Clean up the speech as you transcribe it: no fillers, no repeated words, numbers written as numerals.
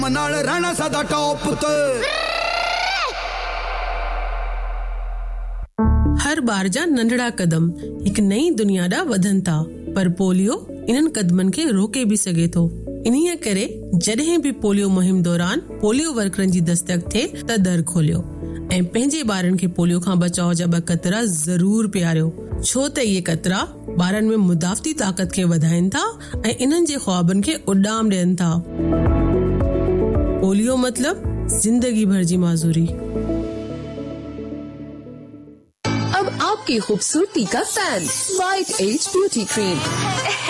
मनाल रहना सदा टॉप ते। हर बार जा नंढड़ा कदम एक नई दुनिया दा वधन था, पर पोलियो इन्हन कदमन के रोके भी सके थो। इन्हीअ करे जॾहिं भी पोलियो मुहिम दौरान पोलियो वर्करन जी दस्तक थे त दर खोलियो ऐं पंहिंजे ॿारनि खे पोलियो खां बचाव जा 2 कतरा जरूर पियारियो, छो त इहे कतरा ॿारनि में मुदाफ़ती ताक़त खे वधाइनि था ऐं इन्हनि जे ख्वाबनि खे उॾाम ॾियनि था। पोलियो मतलब जिंदगी भर जी माजूरी। अब आपकी खूबसूरती का fan, white age beauty cream.